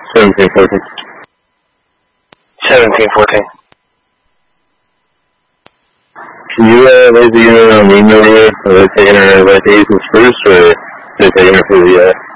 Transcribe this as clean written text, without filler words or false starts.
1714. 1714. Can you raise the unit on email here? Are they taking her like Aces first, or are they taking her for the